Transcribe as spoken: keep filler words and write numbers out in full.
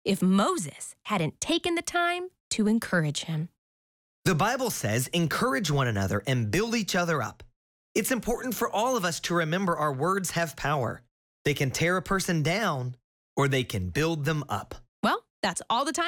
if Moses hadn't taken the time to encourage him. The Bible says, encourage one another and build each other up. It's important for all of us to remember our words have power. They can tear a person down or they can build them up. Well, that's all the time